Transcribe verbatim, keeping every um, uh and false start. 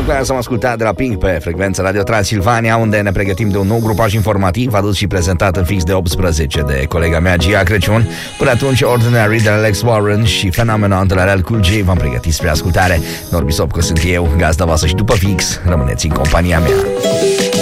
Cu aia s-am ascultat de la Pink pe frecvența Radio Transilvania, unde ne pregătim de un nou grupaj informativ adus și prezentat în fix de optsprezece de colega mea Gia Crăciun. Până atunci, Ordinary de la Alex Warren și Phenomenon de la L Cool J v-am pregătit spre ascultare. Norbi Sopco sunt eu, gazda voastră și după fix rămâneți în compania mea.